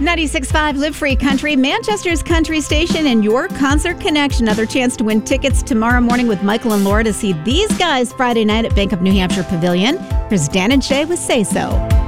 96.5 Live Free Country, Manchester's country station, and your concert connection. Another chance to win tickets tomorrow morning with Michael and Laura to see these guys Friday night at Bank of New Hampshire Pavilion. Here's Dan and Shay with Say So.